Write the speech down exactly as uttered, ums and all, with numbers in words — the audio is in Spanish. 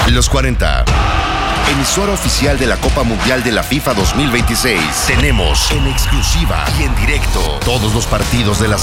Los cuarenta. Emisora oficial de la Copa Mundial de la FIFA dos mil veintiséis. Tenemos en exclusiva y en directo todos los partidos de la